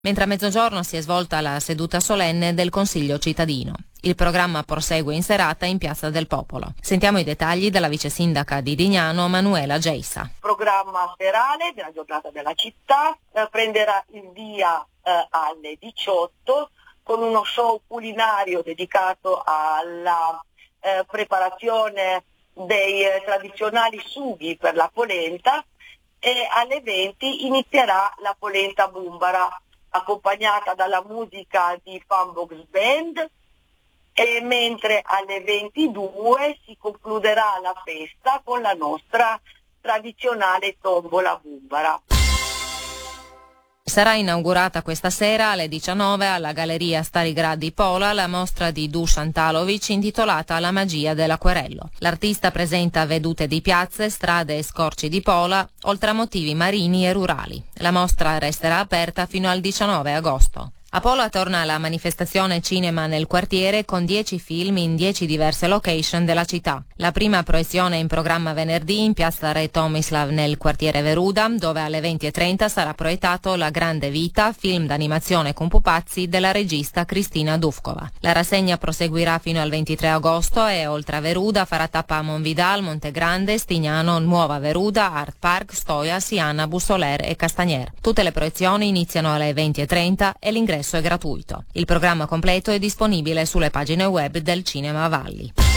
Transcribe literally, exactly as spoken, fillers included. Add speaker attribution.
Speaker 1: mentre a mezzogiorno si è svolta la seduta solenne del Consiglio cittadino. Il programma prosegue in serata in Piazza del Popolo. Sentiamo i dettagli dalla vice sindaca di Dignano, Manuela Geissa.
Speaker 2: Il programma serale della giornata della città eh, prenderà il via eh, alle diciotto con uno show culinario dedicato alla eh, preparazione dei eh, tradizionali sughi per la polenta, e alle venti inizierà la polenta bumbara, accompagnata dalla musica di Funbox Band, e mentre alle ventidue si concluderà la festa con la nostra tradizionale tombola bumbara.
Speaker 1: Sarà inaugurata questa sera alle diciannove alla Galleria Starigrad di Pola la mostra di Dusan Talovic intitolata La magia dell'acquerello. L'artista presenta vedute di piazze, strade e scorci di Pola, oltre a motivi marini e rurali. La mostra resterà aperta fino al diciannove agosto. A Pola torna la manifestazione Cinema nel quartiere con dieci film in dieci diverse location della città. La prima proiezione è in programma venerdì in piazza Re Tomislav nel quartiere Veruda, dove alle venti e trenta sarà proiettato La grande vita, film d'animazione con pupazzi della regista Cristina Dufkova. La rassegna proseguirà fino al ventitré agosto e oltre a Veruda farà tappa a Monvidal, Montegrande, Stignano, Nuova Veruda, Art Park, Stoia, Siana, Bussoler e Castagnier. Tutte le proiezioni iniziano alle venti e trenta e l'ingresso è gratuito. Il programma completo è disponibile sulle pagine web del Cinema Valli.